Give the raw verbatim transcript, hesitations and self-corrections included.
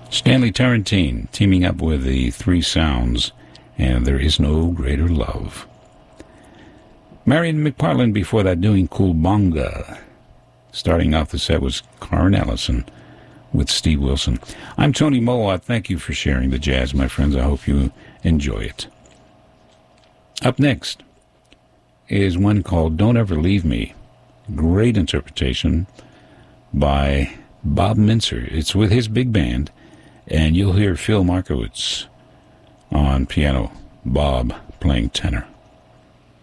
Stanley Tarantine teaming up with the Three Sounds and There Is No Greater Love. Marion McPartland before that doing Kulbanga. Starting off the set was Karen Ellison with Steve Wilson. I'm Tony Mowat. Thank you for sharing the jazz, my friends. I hope you enjoy it. Up next is one called Don't Ever Leave Me. Great interpretation by Bob Mincer. It's with his big band, and you'll hear Phil Markowitz on piano, Bob playing tenor.